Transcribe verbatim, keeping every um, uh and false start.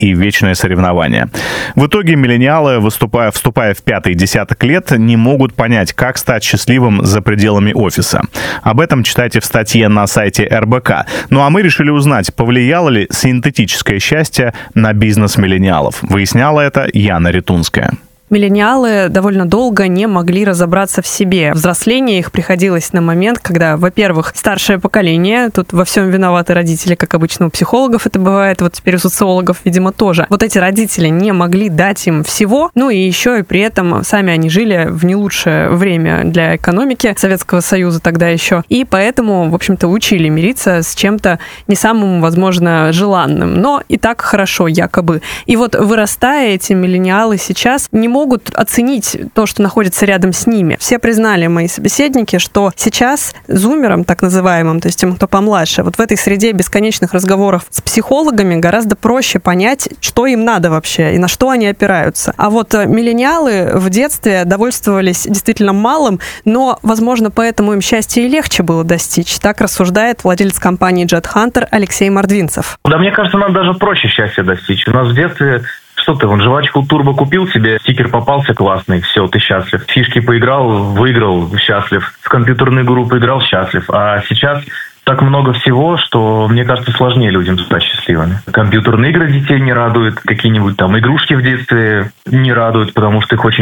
и вечное соревнование. В итоге миллениалы, выступая, вступая в пятый десяток лет, не могут понять, как стать счастливым за пределами офиса. Об этом читайте в статье на сайте эр бэ ка. Ну а мы решили узнать, повлияло ли синтетическое счастье на бизнес миллениалов. Выясняла это Яна Ритунская. Миллениалы довольно долго не могли разобраться в себе. Взросление их приходилось на момент, когда, во-первых, старшее поколение, тут во всем виноваты родители, как обычно у психологов это бывает, вот теперь у социологов, видимо, тоже. Вот эти родители не могли дать им всего, ну и еще и при этом сами они жили в не лучшее время для экономики Советского Союза тогда еще, и поэтому, в общем-то, учили мириться с чем-то не самым, возможно, желанным, но и так хорошо якобы. И вот вырастая, эти миллениалы сейчас не могут могут оценить то, что находится рядом с ними. Все признали, мои собеседники, что сейчас зумерам, так называемым, то есть тем, кто помладше, вот в этой среде бесконечных разговоров с психологами гораздо проще понять, что им надо вообще и на что они опираются. А вот миллениалы в детстве довольствовались действительно малым, но, возможно, поэтому им счастье и легче было достичь. Так рассуждает владелец компании Jet Hunter Алексей Мордвинцев. Да, мне кажется, нам даже проще счастья достичь. У нас в детстве... Что ты, вон, жвачку турбо купил себе, стикер попался классный, все, ты счастлив. Фишки поиграл, выиграл, счастлив. В компьютерную игру поиграл, счастлив. А сейчас так много всего, что, мне кажется, сложнее людям стать счастливыми. Компьютерные игры детей не радуют, какие-нибудь там игрушки в детстве не радуют, потому что их очень